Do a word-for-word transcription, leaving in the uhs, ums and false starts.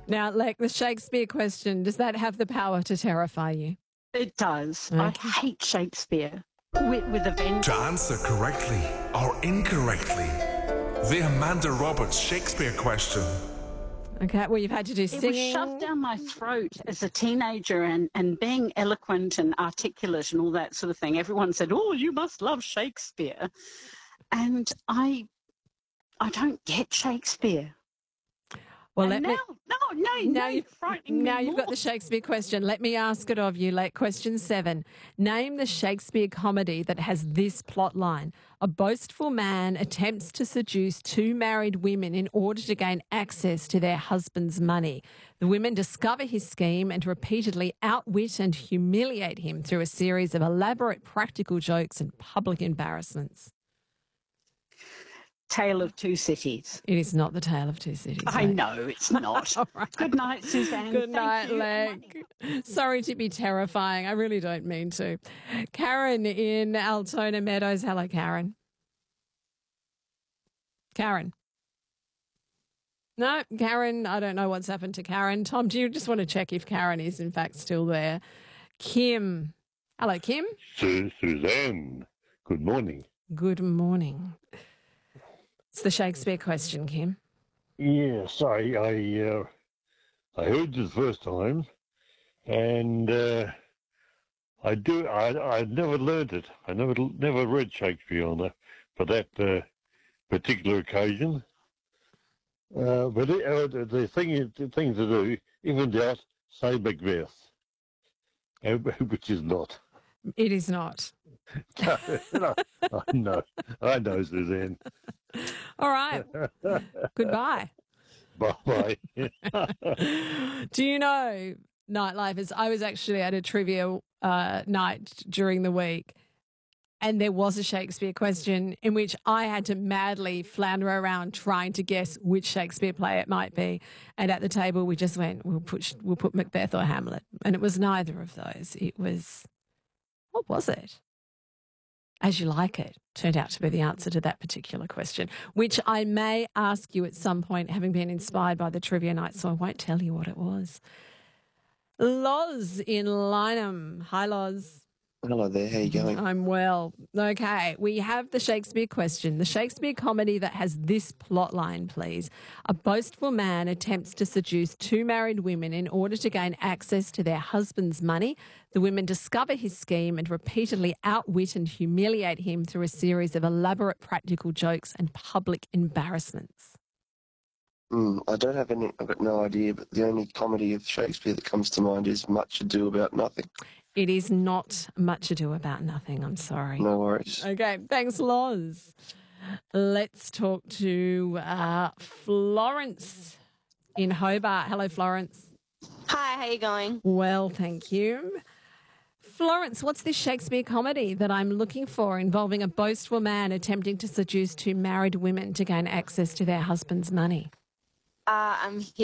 Now, like the Shakespeare question, does that have the power to terrify you? It does. Okay. I hate Shakespeare with, with a vengeance. To answer correctly or incorrectly, the Amanda Roberts Shakespeare question. Okay, well, you've had to do It singing. was shoved down my throat as a teenager, and, and being eloquent and articulate and all that sort of thing. Everyone said, oh, you must love Shakespeare. And I I don't get Shakespeare. Well, and let now, me... no, no, Now, now you've, you're frightening now me you've more. got the Shakespeare question. Let me ask it of you. Like question seven. Name the Shakespeare comedy that has this plot line. A boastful man attempts to seduce two married women in order to gain access to their husband's money. The women discover his scheme and repeatedly outwit and humiliate him through a series of elaborate practical jokes and public embarrassments. Tale of Two Cities. It is not the Tale of Two Cities. I mate. know it's not. All right. Good night, Suzanne. Good Thank night, you. Leg. Sorry to be terrifying. I really don't mean to. Karen in Altona Meadows. Hello, Karen. Karen. No, Karen, I don't know what's happened to Karen. Tom, do you just want to check if Karen is in fact still there? Kim. Hello, Kim. Su- Suzanne, good morning. Good morning. It's the Shakespeare question, Kim. Yes, I I, uh, I heard you the first time, and uh, I do I I never learned it. I never never read Shakespeare on that for that uh, particular occasion. Uh, but it, uh, the the thing is, the thing to do, even doubt, say Macbeth, uh, which is not. It is not. no, I know, I know, Suzanne. All right. Goodbye. Bye-bye. Do you know, Nightlifers, I was actually at a trivia uh, night during the week, and there was a Shakespeare question in which I had to madly flounder around trying to guess which Shakespeare play it might be. And at the table, we just went, we'll put, we'll put Macbeth or Hamlet. And it was neither of those. It was, what was it? As You Like It turned out to be the answer to that particular question, which I may ask you at some point, having been inspired by the trivia night, so I won't tell you what it was. Loz in Lynham. Hi, Loz. Hello there, how you going? I'm well. Okay, we have the Shakespeare question. The Shakespeare comedy that has this plot line, please. A boastful man attempts to seduce two married women in order to gain access to their husband's money. The women discover his scheme and repeatedly outwit and humiliate him through a series of elaborate practical jokes and public embarrassments. Mm, I don't have any, I've got no idea, but the only comedy of Shakespeare that comes to mind is Much Ado About Nothing. It is not Much Ado About Nothing, I'm sorry. No worries. Okay, thanks, Loz. Let's talk to uh, Florence in Hobart. Hello, Florence. Hi, how you going? Well, thank you. Florence, what's this Shakespeare comedy that I'm looking for involving a boastful man attempting to seduce two married women to gain access to their husband's money? Uh, I'm